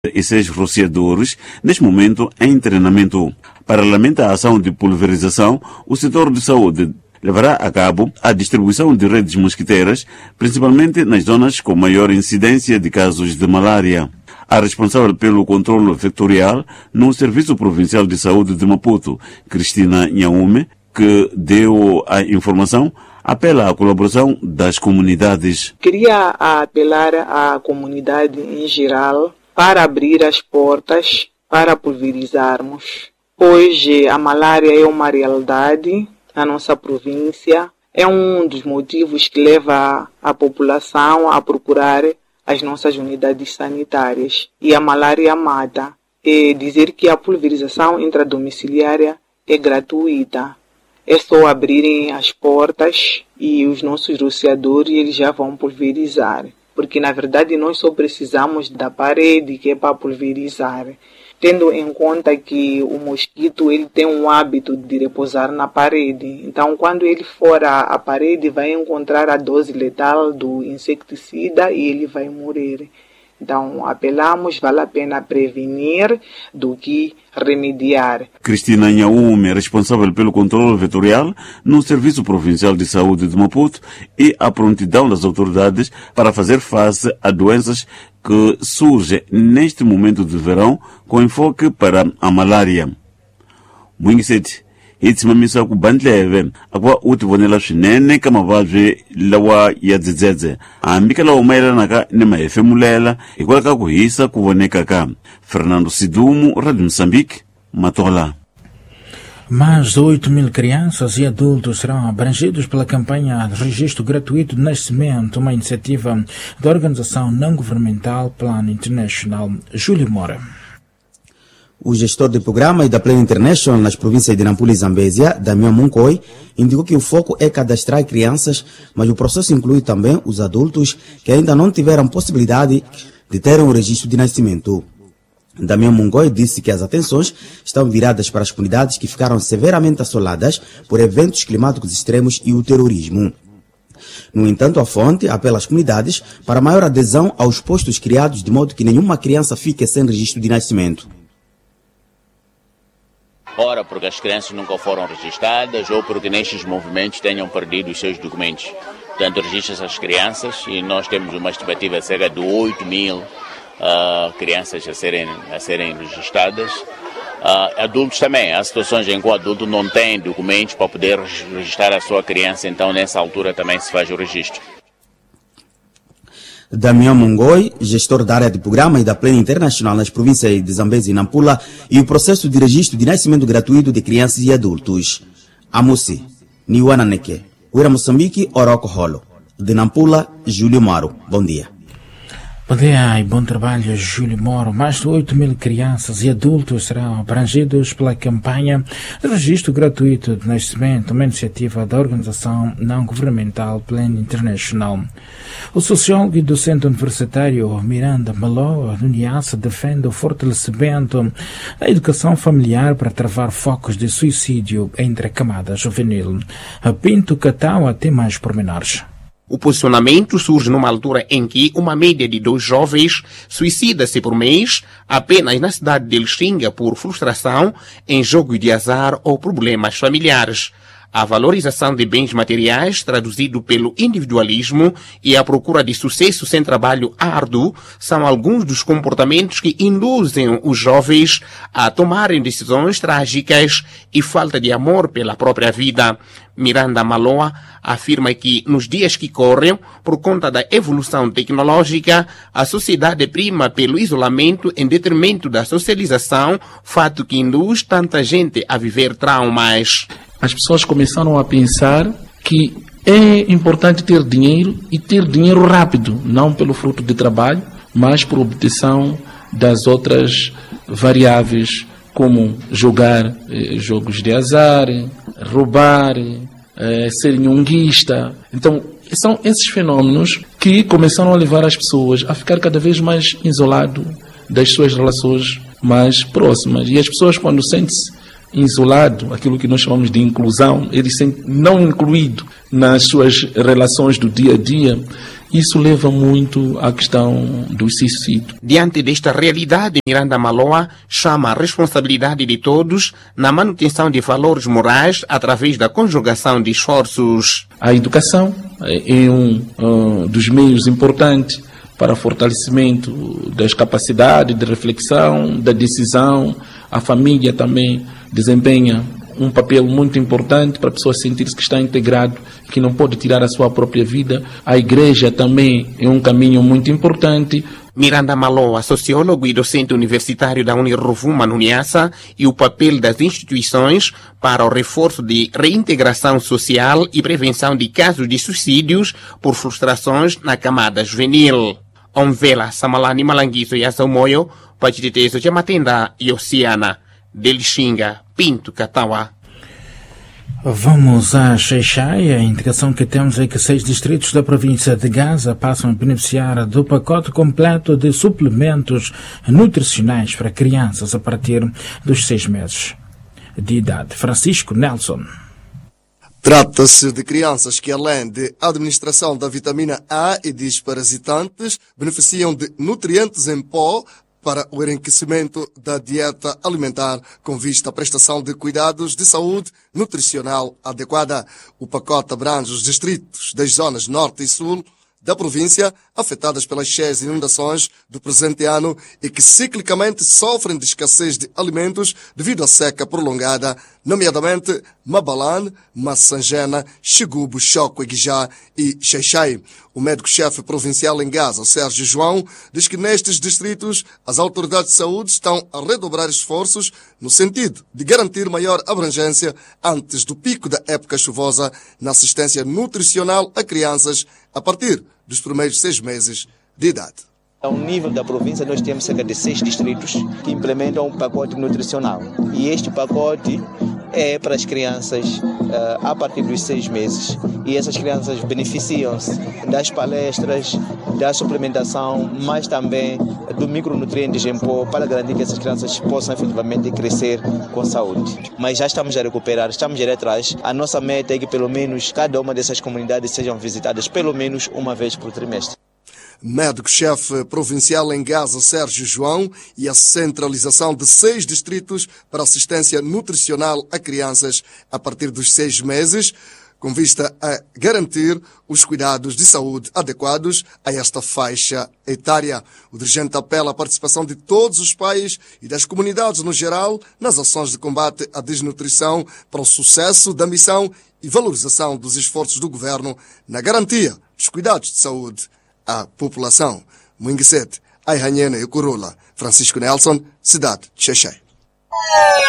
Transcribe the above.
e 6 rociadores, neste momento em treinamento. Paralelamente à ação de pulverização, o setor de saúde levará a cabo a distribuição de redes mosquiteiras, principalmente nas zonas com maior incidência de casos de malária. A responsável pelo controle vetorial no Serviço Provincial de Saúde de Maputo, Cristina Nhaume, que deu a informação, apela à colaboração das comunidades. Queria apelar à comunidade em geral para abrir as portas para pulverizarmos. Hoje a malária é uma realidade na nossa província. É um dos motivos que leva a população a procurar as nossas unidades sanitárias. E a malária mata. E dizer que a pulverização intradomiciliária é gratuita. É só abrirem as portas e os nossos rociadores eles já vão pulverizar. Porque, na verdade, nós só precisamos da parede que é para pulverizar. Tendo em conta que o mosquito ele tem um hábito de repousar na parede. Então, quando ele for à parede, vai encontrar a dose letal do inseticida e ele vai morrer. Então, apelamos, vale a pena prevenir do que remediar. Cristina Nhaume, responsável pelo controle vetorial no Serviço Provincial de Saúde de Maputo, e a prontidão das autoridades para fazer face a doenças que surgem neste momento de verão com enfoque para a malária. Mwingiseti hitsimamisa ku bandleve akwa uti vonela swinene ka mavabyi lawa ya dzidzedze hambi ka lawa mayelanaka ni mahefemulela hikwalaho ka ku hisa ku vonekaka. Fernando Sidumo, Rádio Moçambique, Matola. Mais de 8.000 crianças e adultos serão abrangidos pela campanha de registro gratuito de nascimento, uma iniciativa da organização não-governamental Plan International. Júlio Moura. O gestor do programa e da Plan International nas províncias de Nampula e Zambésia, Damião Muncoi, indicou que o foco é cadastrar crianças, mas o processo inclui também os adultos que ainda não tiveram possibilidade de ter um registro de nascimento. Damião Muncoi disse que as atenções estão viradas para as comunidades que ficaram severamente assoladas por eventos climáticos extremos e o terrorismo. No entanto, a fonte apela às comunidades para maior adesão aos postos criados de modo que nenhuma criança fique sem registro de nascimento. Ora porque as crianças nunca foram registradas ou porque nestes movimentos tenham perdido os seus documentos. Portanto, registra-se as crianças e nós temos uma estimativa de cerca de 8.000 crianças a serem registradas. Adultos também, há situações em que o adulto não tem documentos para poder registrar a sua criança, então nessa altura também se faz o registro. Damião Mungoi, gestor da área de programa e da Plan International nas províncias de Zambésia e Nampula, e o processo de registro de nascimento gratuito de crianças e adultos. Amusi, Niwananeke, Uira Moçambique, Oroco Rolo. De Nampula, Júlio Maro. Bom dia. Bom dia e bom trabalho, Júlio Moro. Mais de 8.000 crianças e adultos serão abrangidos pela campanha de registro gratuito de nascimento, uma iniciativa da organização não-governamental Plan International. O sociólogo e docente universitário Miranda Maloa, do NIASA, defende o fortalecimento da educação familiar para travar focos de suicídio entre a camada juvenil. A Pinto Cataua tem mais pormenores. O posicionamento surge numa altura em que uma média de 2 jovens suicida-se por mês apenas na cidade de Lixinga por frustração em jogo de azar ou problemas familiares. A valorização de bens materiais, traduzido pelo individualismo, e a procura de sucesso sem trabalho árduo são alguns dos comportamentos que induzem os jovens a tomarem decisões trágicas e falta de amor pela própria vida. Miranda Maloa afirma que, nos dias que correm, por conta da evolução tecnológica, a sociedade prima pelo isolamento em detrimento da socialização, fato que induz tanta gente a viver traumas. As pessoas começaram a pensar que é importante ter dinheiro e ter dinheiro rápido, não pelo fruto de trabalho, mas por obtenção das outras variáveis, como jogar jogos de azar, roubar, ser nhonguista. Então, são esses fenômenos que começaram a levar as pessoas a ficar cada vez mais isoladas das suas relações mais próximas. E as pessoas, quando sentem-se isolado, aquilo que nós chamamos de inclusão, ele se não incluído nas suas relações do dia a dia, Isso leva muito à questão do suicídio. Diante desta realidade, Miranda Maloa chama a responsabilidade de todos na manutenção de valores morais através da conjugação de esforços. A educação é um dos meios importantes para o fortalecimento das capacidades de reflexão, da decisão. A família também desempenha um papel muito importante para a pessoa sentir-se que está integrado, que não pode tirar a sua própria vida. A igreja também é um caminho muito importante. Miranda Maloa, sociólogo e docente universitário da Unirovuma no Niassa, e o papel das instituições para o reforço de reintegração social e prevenção de casos de suicídios por frustrações na camada juvenil. Onvela Samalani Malanguizo e Asamoyo, Pachiteteso Jamatenda e Oceana, Delixinga, Pinto, Catawa. Vamos a Xai-Xai. A indicação que temos é que 6 distritos da província de Gaza passam a beneficiar do pacote completo de suplementos nutricionais para crianças a partir dos 6 meses de idade. Francisco Nelson. Trata-se de crianças que, além de administração da vitamina A e desparasitantes, beneficiam de nutrientes em pó para o enriquecimento da dieta alimentar com vista à prestação de cuidados de saúde nutricional adequada. O pacote abrange os distritos das zonas norte e sul da província afetadas pelas cheias e inundações do presente ano e que ciclicamente sofrem de escassez de alimentos devido à seca prolongada, nomeadamente Mabalane, Massangena, Xigubo, Choco, Guijá e Xai-Xai. O médico-chefe provincial em Gaza, Sérgio João, diz que nestes distritos as autoridades de saúde estão a redobrar esforços no sentido de garantir maior abrangência antes do pico da época chuvosa na assistência nutricional a crianças a partir dos primeiros 6 meses de idade. Ao nível da província, nós temos cerca de 6 distritos que implementam um pacote nutricional. E este pacote é para as crianças a partir dos 6 meses. E essas crianças beneficiam-se das palestras, da suplementação, mas também do micronutrientes em pó para garantir que essas crianças possam efetivamente crescer com saúde. Mas já estamos a recuperar, estamos a ir atrás. A nossa meta é que pelo menos cada uma dessas comunidades sejam visitadas pelo menos uma vez por trimestre. Médico-chefe provincial em Gaza, Sérgio João, e a centralização de 6 distritos para assistência nutricional a crianças a partir dos 6 meses, com vista a garantir os cuidados de saúde adequados a esta faixa etária. O dirigente apela à participação de todos os pais e das comunidades no geral nas ações de combate à desnutrição para o sucesso da missão e valorização dos esforços do governo na garantia dos cuidados de saúde à população. Moinguesete, Aihanhena e Corola. Francisco Nelson, cidade de Xai-Xai.